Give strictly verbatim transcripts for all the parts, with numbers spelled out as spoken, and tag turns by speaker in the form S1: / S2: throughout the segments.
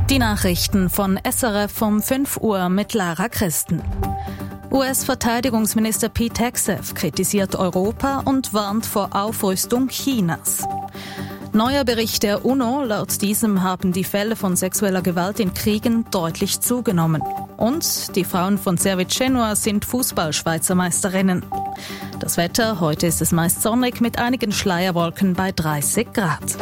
S1: Die Nachrichten von S R F um fünf Uhr mit Lara Christen. U S-Verteidigungsminister Pete Hegseth kritisiert Europa und warnt vor Aufrüstung Chinas. Neuer Bericht der UNO, laut diesem haben die Fälle von sexueller Gewalt in Kriegen deutlich zugenommen. Und die Frauen von Servet Genua sind Fußball-Schweizermeisterinnen. Das Wetter, heute ist es meist sonnig mit einigen Schleierwolken bei dreißig Grad.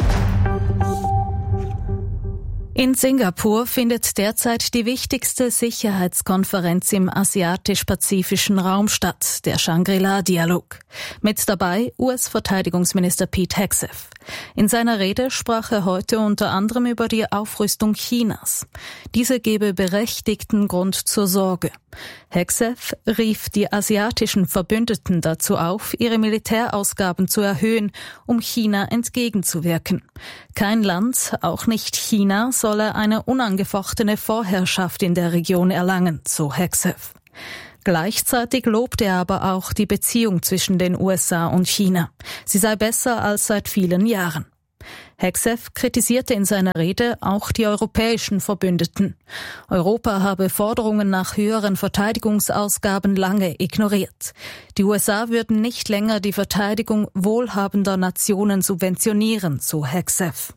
S1: In Singapur findet derzeit die wichtigste Sicherheitskonferenz im asiatisch-pazifischen Raum statt, der Shangri-La-Dialog. Mit dabei U S-Verteidigungsminister Pete Hegseth. In seiner Rede sprach er heute unter anderem über die Aufrüstung Chinas. Diese gebe berechtigten Grund zur Sorge. Hegseth rief die asiatischen Verbündeten dazu auf, ihre Militärausgaben zu erhöhen, um China entgegenzuwirken. Kein Land, auch nicht China, solle eine unangefochtene Vorherrschaft in der Region erlangen, so Hegseth. Gleichzeitig lobte er aber auch die Beziehung zwischen den U S A und China. Sie sei besser als seit vielen Jahren. Hegseth kritisierte in seiner Rede auch die europäischen Verbündeten. Europa habe Forderungen nach höheren Verteidigungsausgaben lange ignoriert. Die U S A würden nicht länger die Verteidigung wohlhabender Nationen subventionieren, so Hegseth.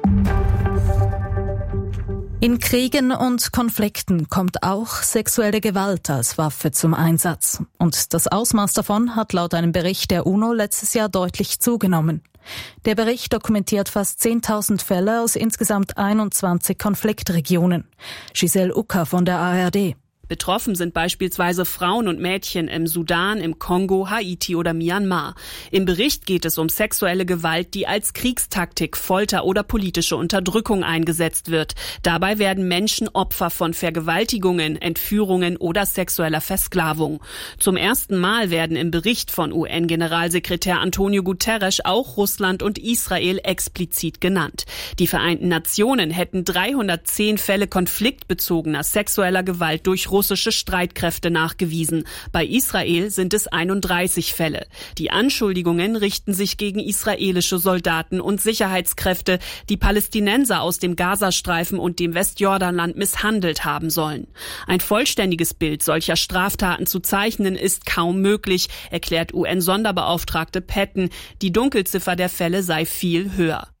S1: In Kriegen und Konflikten kommt auch sexuelle Gewalt als Waffe zum Einsatz. Und das Ausmaß davon hat laut einem Bericht der UNO letztes Jahr deutlich zugenommen. Der Bericht dokumentiert fast zehntausend Fälle aus insgesamt einundzwanzig Konfliktregionen. Giselle Ucker von der A R D.
S2: Betroffen sind beispielsweise Frauen und Mädchen im Sudan, im Kongo, Haiti oder Myanmar. Im Bericht geht es um sexuelle Gewalt, die als Kriegstaktik, Folter oder politische Unterdrückung eingesetzt wird. Dabei werden Menschen Opfer von Vergewaltigungen, Entführungen oder sexueller Versklavung. Zum ersten Mal werden im Bericht von U N-Generalsekretär Antonio Guterres auch Russland und Israel explizit genannt. Die Vereinten Nationen hätten dreihundertzehn Fälle konfliktbezogener sexueller Gewalt durch russische Streitkräfte nachgewiesen. Bei Israel sind es einunddreißig Fälle. Die Anschuldigungen richten sich gegen israelische Soldaten und Sicherheitskräfte, die Palästinenser aus dem Gazastreifen und dem Westjordanland misshandelt haben sollen. Ein vollständiges Bild solcher Straftaten zu zeichnen ist kaum möglich, erklärt U N-Sonderbeauftragte Patton. Die Dunkelziffer der Fälle sei viel höher.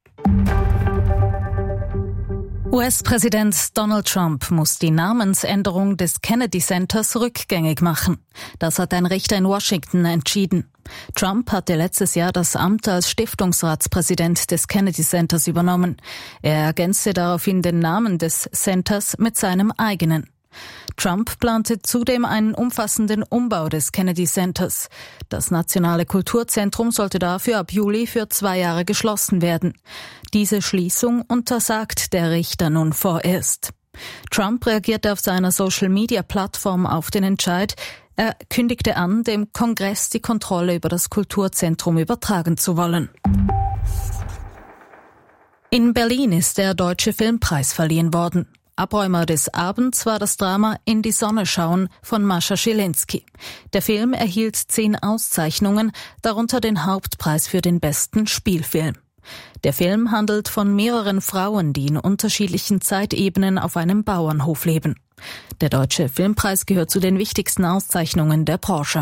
S1: U S-Präsident Donald Trump muss die Namensänderung des Kennedy Centers rückgängig machen. Das hat ein Richter in Washington entschieden. Trump hatte letztes Jahr das Amt als Stiftungsratspräsident des Kennedy Centers übernommen. Er ergänzte daraufhin den Namen des Centers mit seinem eigenen. Trump plante zudem einen umfassenden Umbau des Kennedy Centers. Das Nationale Kulturzentrum sollte dafür ab Juli für zwei Jahre geschlossen werden. Diese Schließung untersagt der Richter nun vorerst. Trump reagierte auf seiner Social-Media-Plattform auf den Entscheid. Er kündigte an, dem Kongress die Kontrolle über das Kulturzentrum übertragen zu wollen. In Berlin ist der Deutsche Filmpreis verliehen worden. Abräumer des Abends war das Drama In die Sonne schauen von Mascha Schilinski. Der Film erhielt zehn Auszeichnungen, darunter den Hauptpreis für den besten Spielfilm. Der Film handelt von mehreren Frauen, die in unterschiedlichen Zeitebenen auf einem Bauernhof leben. Der Deutsche Filmpreis gehört zu den wichtigsten Auszeichnungen der Branche.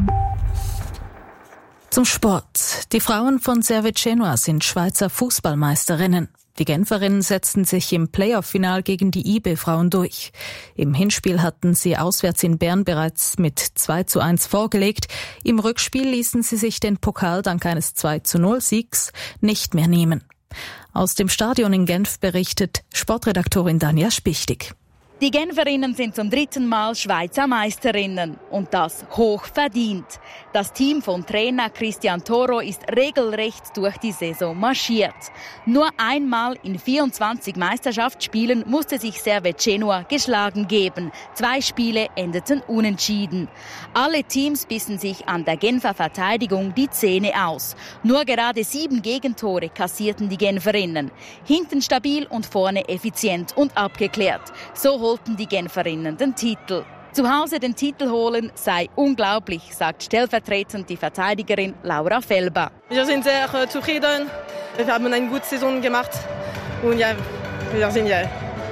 S1: Zum Sport. Die Frauen von Servet Genua sind Schweizer Fußballmeisterinnen. Die Genferinnen setzten sich im Playoff-Final gegen die I B-Frauen durch. Im Hinspiel hatten sie auswärts in Bern bereits mit zwei zu eins vorgelegt. Im Rückspiel ließen sie sich den Pokal dank eines zwei zu null Siegs nicht mehr nehmen. Aus dem Stadion in Genf berichtet Sportredaktorin Danja Spichtig.
S3: Die Genferinnen sind zum dritten Mal Schweizer Meisterinnen und das hoch verdient. Das Team von Trainer Christian Toro ist regelrecht durch die Saison marschiert. Nur einmal in vierundzwanzig Meisterschaftsspielen musste sich Servet Genua geschlagen geben. Zwei Spiele endeten unentschieden. Alle Teams bissen sich an der Genfer Verteidigung die Zähne aus. Nur gerade sieben Gegentore kassierten die Genferinnen. Hinten stabil und vorne effizient und abgeklärt. So holten die Genferinnen den Titel. Zu Hause den Titel holen sei unglaublich, sagt stellvertretend die Verteidigerin Laura Felber.
S4: Wir sind sehr äh, zufrieden. Wir haben eine gute Saison gemacht und ja, wir sind ja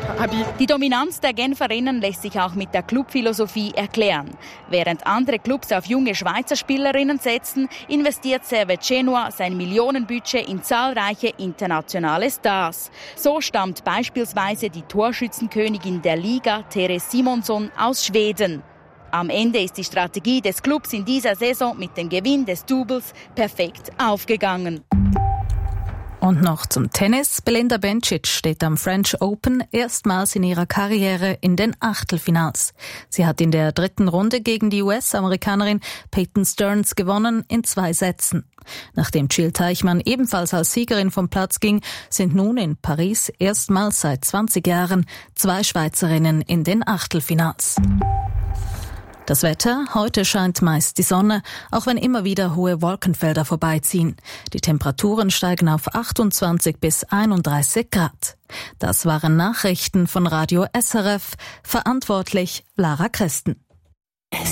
S3: Die Dominanz der Genferinnen lässt sich auch mit der Clubphilosophie erklären. Während andere Clubs auf junge Schweizer Spielerinnen setzen, investiert Servette Genua sein Millionenbudget in zahlreiche internationale Stars. So stammt beispielsweise die Torschützenkönigin der Liga, Therese Simonsson, aus Schweden. Am Ende ist die Strategie des Clubs in dieser Saison mit dem Gewinn des Doubles perfekt aufgegangen.
S1: Und noch zum Tennis. Belinda Bencic steht am French Open erstmals in ihrer Karriere in den Achtelfinals. Sie hat in der dritten Runde gegen die U S-Amerikanerin Peyton Stearns gewonnen in zwei Sätzen. Nachdem Jill Teichmann ebenfalls als Siegerin vom Platz ging, sind nun in Paris erstmals seit zwanzig Jahren zwei Schweizerinnen in den Achtelfinals. Das Wetter: Heute scheint meist die Sonne, auch wenn immer wieder hohe Wolkenfelder vorbeiziehen. Die Temperaturen steigen auf achtundzwanzig bis einunddreißig Grad. Das waren Nachrichten von Radio S R F. Verantwortlich Lara Christen.